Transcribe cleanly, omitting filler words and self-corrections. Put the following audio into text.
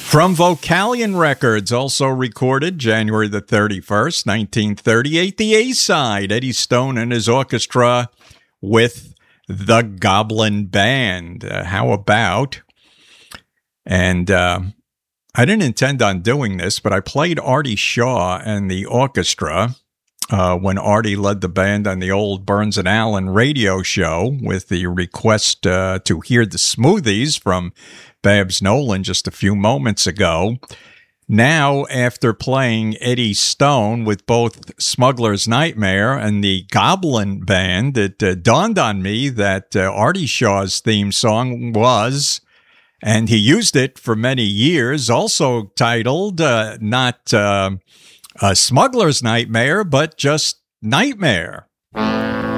From Vocalion Records, also recorded January the 31st, 1938, the A-side, Eddie Stone and his orchestra with the Goblin Band. How about? And I didn't intend on doing this, but I played Artie Shaw and the orchestra when Artie led the band on the old Burns and Allen radio show with the request to hear the Smoothies from Babs Nolan just a few moments ago. Now, after playing Eddie Stone with both Smuggler's Nightmare and the Goblin Band, it dawned on me that Artie Shaw's theme song was, and he used it for many years, also titled not Smuggler's Nightmare, but just Nightmare.